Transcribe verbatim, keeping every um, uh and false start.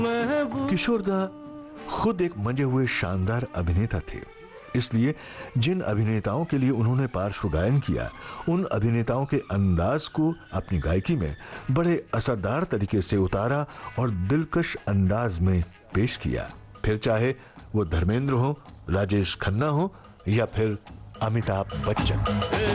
किशोर दा खुद एक मंजे हुए शानदार अभिनेता थे, इसलिए जिन अभिनेताओं के लिए उन्होंने पार्श्व गायन किया, उन अभिनेताओं के अंदाज को अपनी गायकी में बड़े असरदार तरीके से उतारा और दिलकश अंदाज में पेश किया। फिर चाहे वो धर्मेंद्र हो, राजेश खन्ना हो या फिर अमिताभ बच्चन।